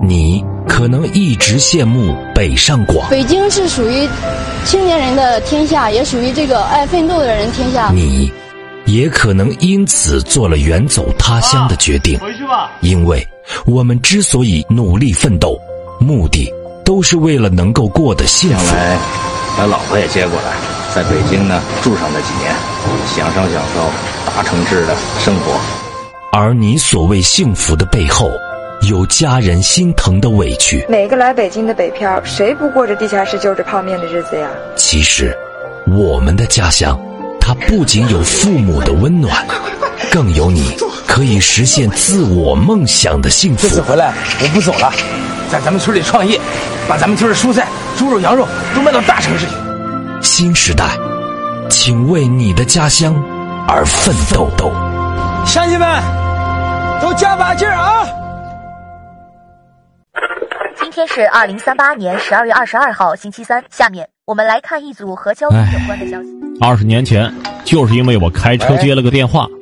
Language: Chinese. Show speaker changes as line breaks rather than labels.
你可能一直羡慕北上广，
北京是属于青年人的天下，也属于这个爱奋斗的人天下。
你也可能因此做了远走他乡的决定。
回去吧。
因为我们之所以努力奋斗，目的都是为了能够过得幸福。
将来把老婆也接过来，在北京呢住上那几年，享受大城市的生活。
而你所谓幸福的背后，有家人心疼的委屈。
每个来北京的北漂，谁不过着地下室就着泡面的日子呀？
其实我们的家乡，它不仅有父母的温暖，更有你可以实现自我梦想的幸福。
这次回来我不走了，在咱们村里创业，把咱们村的蔬菜、猪肉、羊肉都卖到大城市去。
新时代，请为你的家乡而奋斗。
乡亲们，都加把劲儿啊！
今天是2038年12月22号星期三，下面我们来看一组和交通有关的消息。
20年前，就是因为我开车接了个电话，